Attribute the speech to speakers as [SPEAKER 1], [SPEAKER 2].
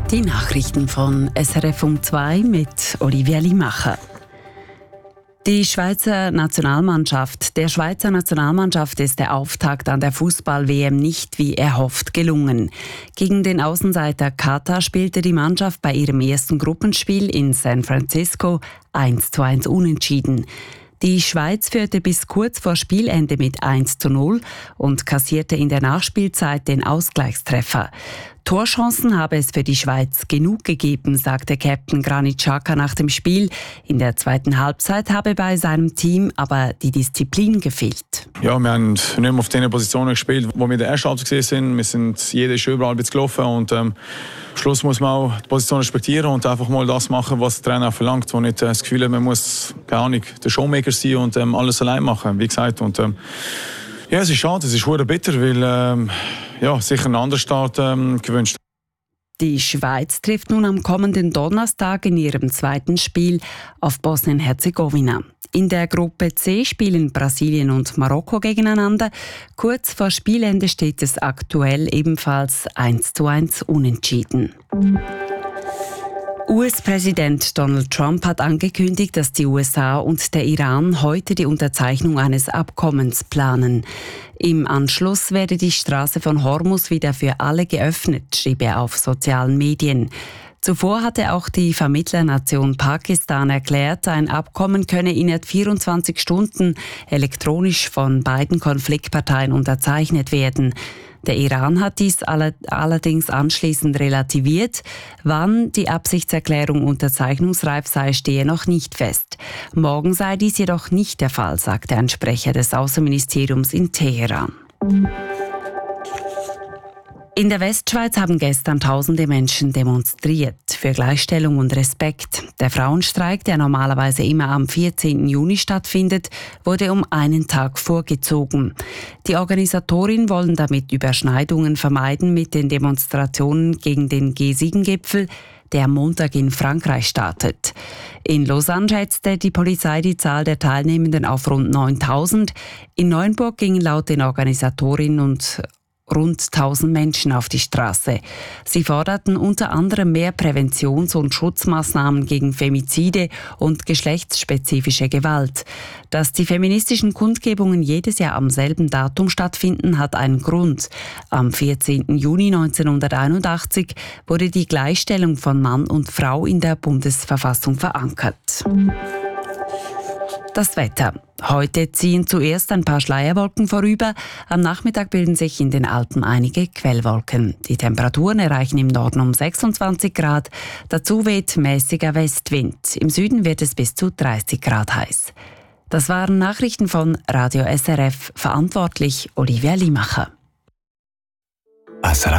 [SPEAKER 1] Die Nachrichten von SRF um 2 mit Olivia Limacher. Der Schweizer Nationalmannschaft ist der Auftakt an der Fußball-WM nicht wie erhofft gelungen. Gegen den Außenseiter Katar spielte die Mannschaft bei ihrem ersten Gruppenspiel in San Francisco 1:1 unentschieden. Die Schweiz führte bis kurz vor Spielende mit 1:0 und kassierte in der Nachspielzeit den Ausgleichstreffer. Torchancen habe es für die Schweiz genug gegeben, sagte Captain Granit Xhaka nach dem Spiel. In der zweiten Halbzeit habe bei seinem Team aber die Disziplin gefehlt.
[SPEAKER 2] Ja, wir haben nicht mehr auf den Positionen gespielt, wo wir in der ersten Halbzeit gesehen sind. Wir sind jeder ist überall gelaufen und am Schluss muss man auch die Position respektieren und einfach mal das machen, was der Trainer verlangt. Wo nicht das Gefühl hat, man muss, keine Ahnung, der Showmaker sein und alles allein machen, wie gesagt. Und ja, es ist schade, es ist verdammt bitter, weil sicher einen anderen Start gewünscht.
[SPEAKER 1] Die Schweiz trifft nun am kommenden Donnerstag in ihrem zweiten Spiel auf Bosnien-Herzegowina. In der Gruppe C spielen Brasilien und Marokko gegeneinander. Kurz vor Spielende steht es aktuell ebenfalls 1:1 unentschieden. US-Präsident Donald Trump hat angekündigt, dass die USA und der Iran heute die Unterzeichnung eines Abkommens planen. Im Anschluss werde die Straße von Hormuz wieder für alle geöffnet, schrieb er auf sozialen Medien. Zuvor hatte auch die Vermittlernation Pakistan erklärt, ein Abkommen könne innerhalb 24 Stunden elektronisch von beiden Konfliktparteien unterzeichnet werden. Der Iran hat dies allerdings anschließend relativiert. Wann die Absichtserklärung unterzeichnungsreif sei, stehe noch nicht fest. Morgen sei dies jedoch nicht der Fall, sagte ein Sprecher des Außenministeriums in Teheran. In der Westschweiz haben gestern tausende Menschen demonstriert für Gleichstellung und Respekt. Der Frauenstreik, der normalerweise immer am 14. Juni stattfindet, wurde um einen Tag vorgezogen. Die Organisatoren wollen damit Überschneidungen vermeiden mit den Demonstrationen gegen den G7-Gipfel, der am Montag in Frankreich startet. In Lausanne schätzte die Polizei die Zahl der Teilnehmenden auf rund 9.000. In Neuenburg gingen laut den Organisatorinnen und rund 1.000 Menschen auf die Straße. Sie forderten unter anderem mehr Präventions- und Schutzmaßnahmen gegen Femizide und geschlechtsspezifische Gewalt. Dass die feministischen Kundgebungen jedes Jahr am selben Datum stattfinden, hat einen Grund. Am 14. Juni 1981 wurde die Gleichstellung von Mann und Frau in der Bundesverfassung verankert. Das Wetter. Heute ziehen zuerst ein paar Schleierwolken vorüber. Am Nachmittag bilden sich in den Alpen einige Quellwolken. Die Temperaturen erreichen im Norden um 26 Grad. Dazu weht mäßiger Westwind. Im Süden wird es bis zu 30 Grad heiß. Das waren Nachrichten von Radio SRF. Verantwortlich Olivia Limacher.